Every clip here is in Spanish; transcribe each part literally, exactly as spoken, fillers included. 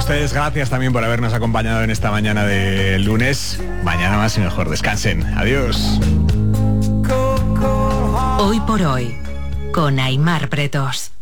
ustedes, gracias también por habernos acompañado en esta mañana de lunes. Mañana más y mejor. Descansen. Adiós. Hoy por hoy, con Aimar Pretos.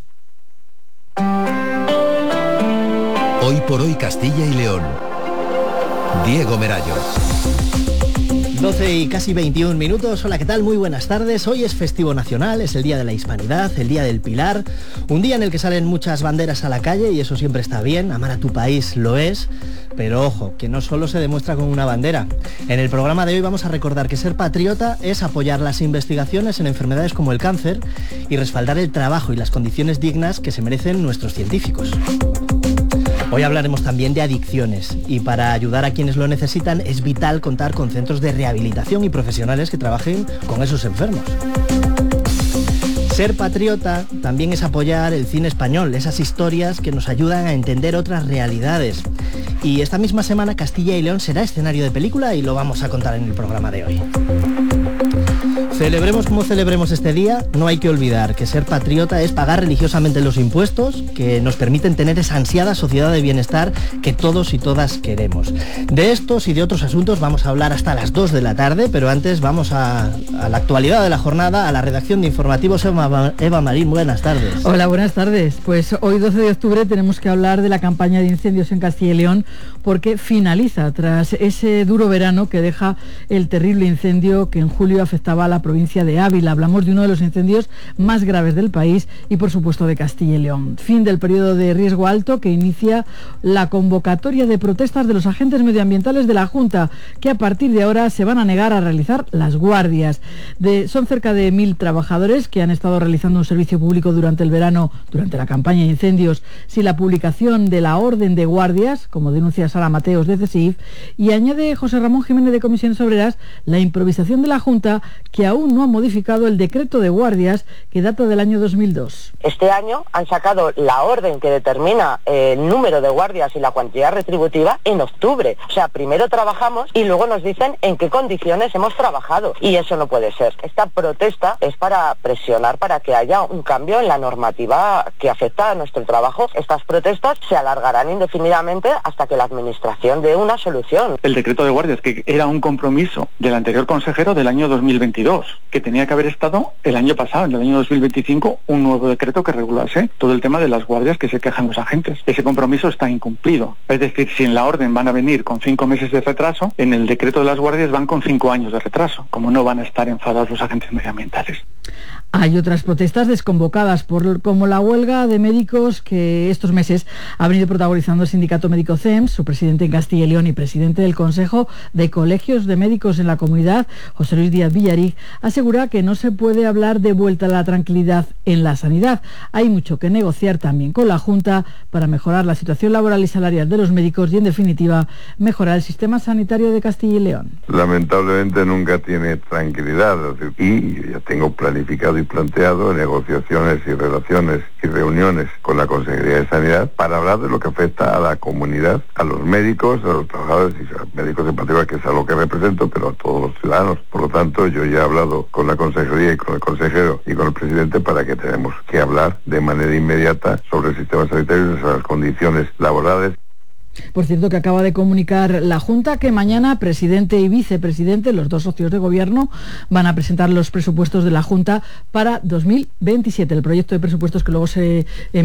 Hoy por hoy, Castilla y León. Diego Merayo. doce y casi veintiún minutos. Hola, ¿qué tal? Muy buenas tardes. Hoy es festivo nacional, es el Día de la Hispanidad, el Día del Pilar, un día en el que salen muchas banderas a la calle y eso siempre está bien. Amar a tu país lo es, pero ojo, que no solo se demuestra con una bandera. En el programa de hoy vamos a recordar que ser patriota es apoyar las investigaciones en enfermedades como el cáncer y respaldar el trabajo y las condiciones dignas que se merecen nuestros científicos. Hoy hablaremos también de adicciones y para ayudar a quienes lo necesitan es vital contar con centros de rehabilitación y profesionales que trabajen con esos enfermos. Ser patriota también es apoyar el cine español, esas historias que nos ayudan a entender otras realidades. Y esta misma semana Castilla y León será escenario de película y lo vamos a contar en el programa de hoy. Celebremos como celebremos este día, no hay que olvidar que ser patriota es pagar religiosamente los impuestos que nos permiten tener esa ansiada sociedad de bienestar que todos y todas queremos. De estos y de otros asuntos vamos a hablar hasta las dos de la tarde, pero antes vamos a, a la actualidad de la jornada, a la redacción de informativos. Eva, Eva Marín, buenas tardes. Hola, buenas tardes. Pues hoy doce de octubre tenemos que hablar de la campaña de incendios en Castilla y León porque finaliza tras ese duro verano que deja el terrible incendio que en julio afectaba a la provincia de Ávila. Hablamos de uno de los incendios más graves del país y por supuesto de Castilla y León. Fin del periodo de riesgo alto que inicia la convocatoria de protestas de los agentes medioambientales de la Junta, que a partir de ahora se van a negar a realizar las guardias. De, son cerca de mil trabajadores que han estado realizando un servicio público durante el verano, durante la campaña de incendios, sin la publicación de la orden de guardias, como denuncia Sara Mateos de CESIF, y añade José Ramón Jiménez de Comisiones Obreras la improvisación de la Junta, que aún no ha modificado el decreto de guardias que data del año dos mil dos. Este año han sacado la orden que determina eh, el número de guardias y la cuantía retributiva en octubre. O sea, primero trabajamos y luego nos dicen en qué condiciones hemos trabajado. Y eso no puede ser. Esta protesta es para presionar para que haya un cambio en la normativa que afecta a nuestro trabajo. Estas protestas se alargarán indefinidamente hasta que la administración dé una solución. El decreto de guardias, que era un compromiso del anterior consejero del año dos mil veintidós, que tenía que haber estado el año pasado, en el año dos mil veinticinco, un nuevo decreto que regulase todo el tema de las guardias que se quejan los agentes. Ese compromiso está incumplido. Es decir, si en la orden van a venir con cinco meses de retraso, en el decreto de las guardias van con cinco años de retraso, como no van a estar enfadados los agentes medioambientales. Hay otras protestas desconvocadas, por, como la huelga de médicos que estos meses ha venido protagonizando el sindicato médico C E M S, su presidente en Castilla y León y presidente del Consejo de Colegios de Médicos en la comunidad, José Luis Díaz Villarig, asegura que no se puede hablar de vuelta a la tranquilidad en la sanidad. Hay mucho que negociar también con la Junta para mejorar la situación laboral y salarial de los médicos y, en definitiva, mejorar el sistema sanitario de Castilla y León. Lamentablemente nunca tiene tranquilidad, y ya tengo planificado y planteado negociaciones y relaciones y reuniones con la Consejería de Sanidad para hablar de lo que afecta a la comunidad, a los médicos, a los trabajadores y a los médicos en particular, que es a lo que represento, pero a todos los ciudadanos. Por lo tanto, yo ya he hablado con la Consejería y con el consejero y con el presidente para que tenemos que hablar de manera inmediata sobre el sistema sanitario y sobre las condiciones laborales. Por cierto, que acaba de comunicar la Junta que mañana presidente y vicepresidente, los dos socios de gobierno, van a presentar los presupuestos de la Junta para dos mil veintisiete, el proyecto de presupuestos que luego se,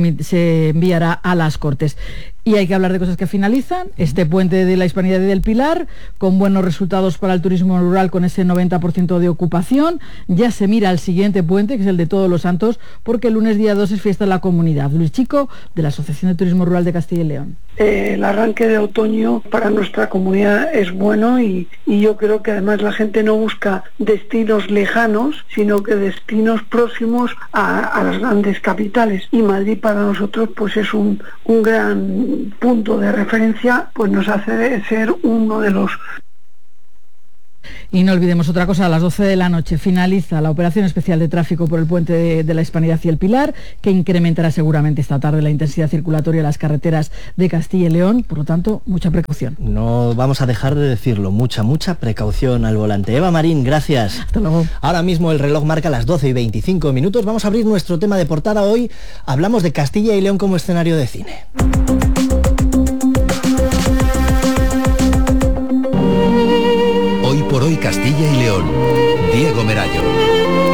se enviará a las Cortes. Y hay que hablar de cosas que finalizan. Este puente de la Hispanidad y del Pilar, con buenos resultados para el turismo rural, con ese noventa por ciento de ocupación. Ya se mira al siguiente puente, que es el de Todos los Santos, porque el lunes día dos es fiesta en la comunidad. Luis Chico, de la Asociación de Turismo Rural de Castilla y León. Eh, el arranque de otoño para nuestra comunidad es bueno y, y yo creo que además la gente no busca destinos lejanos, sino que destinos próximos a, a las grandes capitales. Y Madrid para nosotros pues es un, un gran punto de referencia, pues nos hace ser uno de los. Y no olvidemos otra cosa, a las doce de la noche finaliza la operación especial de tráfico por el puente de, de la Hispanidad y el Pilar, que incrementará seguramente esta tarde la intensidad circulatoria en las carreteras de Castilla y León, por lo tanto, mucha precaución. No vamos a dejar de decirlo, mucha, mucha precaución al volante. Eva Marín, gracias. Hasta luego. Ahora mismo el reloj marca las doce y veinticinco minutos, vamos a abrir nuestro tema de portada hoy, hablamos de Castilla y León como escenario de cine. Castilla y León, Diego Merayo.